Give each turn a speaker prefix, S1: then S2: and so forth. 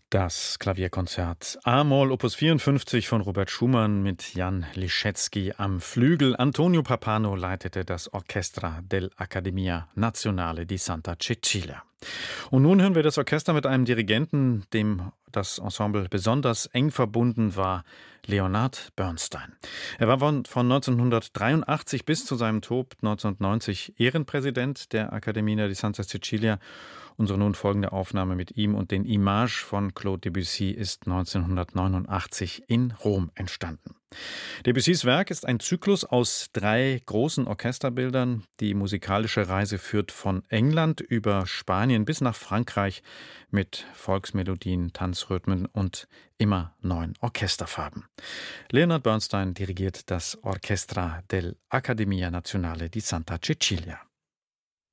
S1: Das Klavierkonzert A-Moll Opus 54 von Robert Schumann mit Jan Liszewski am Flügel. Antonio Pappano leitete das Orchestra dell'Accademia Nazionale di Santa Cecilia. Und nun hören wir das Orchester mit einem Dirigenten, dem das Ensemble besonders eng verbunden war, Leonard Bernstein. Er war von 1983 bis zu seinem Tod 1990 Ehrenpräsident der Accademia di Santa Cecilia. Unsere nun folgende Aufnahme mit ihm und den Images von Claude Debussy ist 1989 in Rom entstanden. Debussys Werk ist ein Zyklus aus 3 großen Orchesterbildern. Die musikalische Reise führt von England über Spanien bis nach Frankreich mit Volksmelodien, Tanzrhythmen und immer neuen Orchesterfarben. Leonard Bernstein dirigiert das Orchestra dell'Accademia Nazionale di Santa Cecilia.